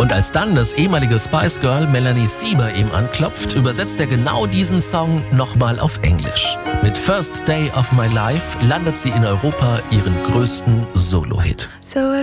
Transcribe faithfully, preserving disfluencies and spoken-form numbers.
Und als dann das ehemalige Spice Girl Melanie C bei ihm anklopft, übersetzt er genau diesen Song nochmal auf Englisch. Mit First Day of My Life landet sie in Europa ihren größten Solo-Hit. So